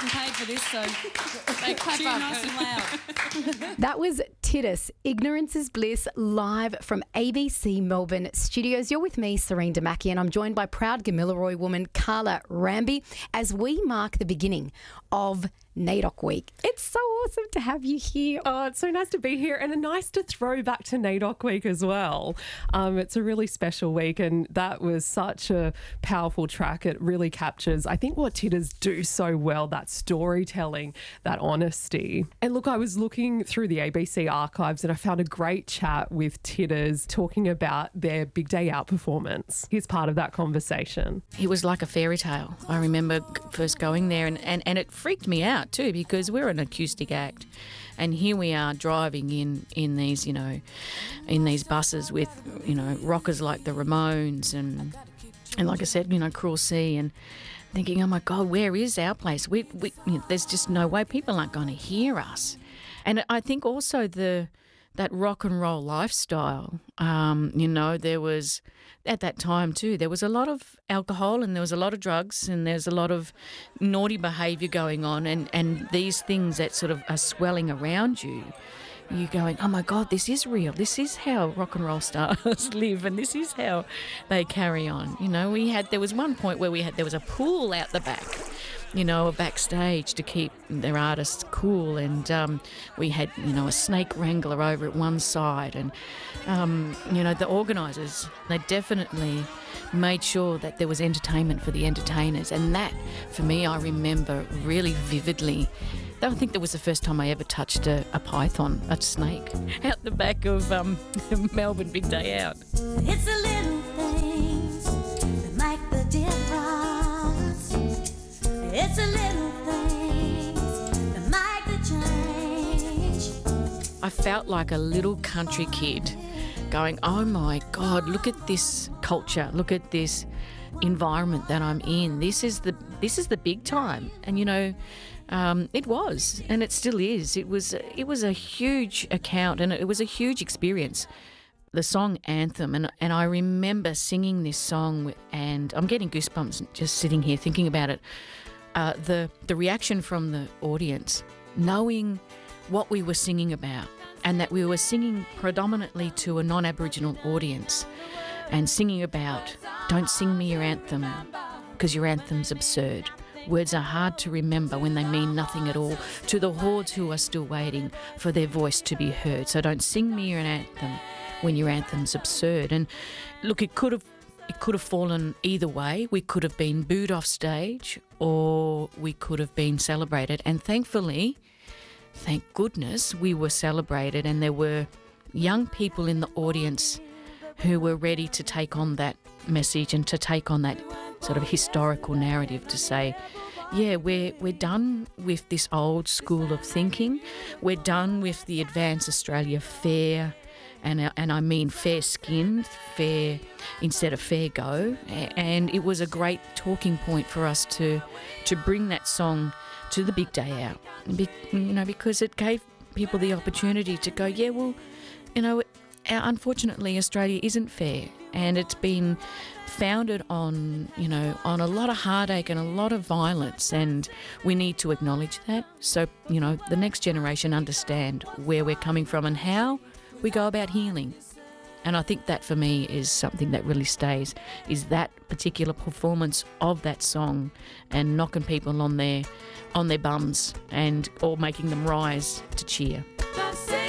getting paid for this, so they cheer nice and loud. That was Titus, Ignorance is Bliss, live from ABC Melbourne studios. You're with me, Serene Damaki, and I'm joined by proud Gamilaroi woman Carla Ramby as we mark the beginning of NAIDOC Week. It's so awesome to have you here. Oh, it's so nice to be here, and nice to throw back to NAIDOC Week as well. It's a really special week, and that was such a powerful track. It really captures, I think, what Titters do so well, that storytelling, that honesty. And look, I was looking through the ABC archives and I found a great chat with Titters talking about their Big Day Out performance. Here's part of that conversation. It was like a fairy tale. I remember first going there and it freaked me out too, because we're an acoustic act, and here we are driving in these, you know, in these buses with, you know, rockers like the Ramones and like I said, you know, Cruel Sea, and thinking, oh my God, where is our place? We you know, there's just no way, people aren't going to hear us. And I think also that rock and roll lifestyle, you know, there was, at that time too, there was a lot of alcohol and there was a lot of drugs and there's a lot of naughty behaviour going on, and these things that sort of are swelling around you. You're going, oh my God, this is real. This is how rock and roll stars live, and this is how they carry on. You know, there was one point where there was a pool out the back, you know, backstage to keep their artists cool, and we had, you know, a snake wrangler over at one side, and you know, the organisers, they definitely made sure that there was entertainment for the entertainers, and that, for me, I remember really vividly. I think that was the first time I ever touched a python, a snake, out the back of Melbourne Big Day Out. It's the little things that make the difference. It's the little things that make the change. I felt like a little country kid going, oh my God, look at this culture, look at this environment that I'm in. This is the big time. And, you know, it was, and it still is. It was a huge account, and it was a huge experience. The song Anthem, and I remember singing this song, and I'm getting goosebumps just sitting here thinking about it. The reaction from the audience, knowing what we were singing about, and that we were singing predominantly to a non-Aboriginal audience, and singing about, don't sing me your anthem, because your anthem's absurd. Words are hard to remember when they mean nothing at all to the hordes who are still waiting for their voice to be heard. So don't sing me your anthem when your anthem's absurd. And look, it could have fallen either way. We could have been booed off stage, or we could have been celebrated. And thankfully, thank goodness, we were celebrated, and there were young people in the audience who were ready to take on that message and to take on that sort of historical narrative to say, yeah, we're done with this old school of thinking. We're done with the Advance Australia fair, and I mean fair-skinned, fair instead of fair go. And it was a great talking point for us to bring that song to the Big Day Out, you know, because it gave people the opportunity to go, yeah, well, you know, unfortunately Australia isn't fair, and it's been founded on, you know, on a lot of heartache and a lot of violence, and we need to acknowledge that, so, you know, the next generation understand where we're coming from and how we go about healing. And I think that for me is something that really stays, is that particular performance of that song, and knocking people on their bums, and or making them rise to cheer. That's it.